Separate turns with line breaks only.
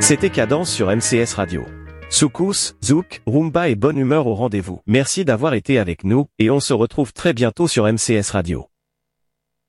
C'était Cadence sur MCS Radio. Soukous, zouk, rumba et bonne humeur au rendez-vous. Merci d'avoir été avec nous, et on se retrouve très bientôt sur MCS Radio.